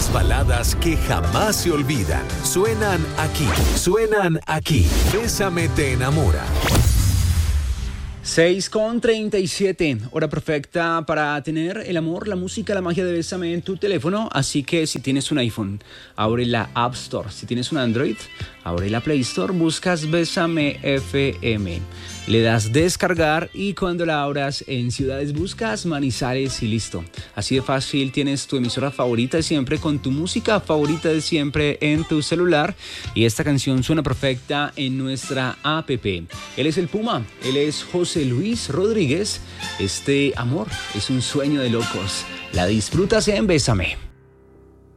Las baladas que jamás se olvidan suenan aquí. Bésame te enamora. 6:37, hora perfecta para tener el amor, la música, la magia de Bésame en tu teléfono. Así que si tienes un iPhone, abre la App Store. Si tienes un Android, abre la Play Store, buscas Bésame FM. Le das descargar y cuando la abras en ciudades buscas Manizales y listo. Así de fácil, tienes tu emisora favorita de siempre con tu música favorita de siempre en tu celular. Y esta canción suena perfecta en nuestra app. Él es el Puma, él es José Luis Rodríguez. Este amor es un sueño de locos. La disfrutas en Bésame.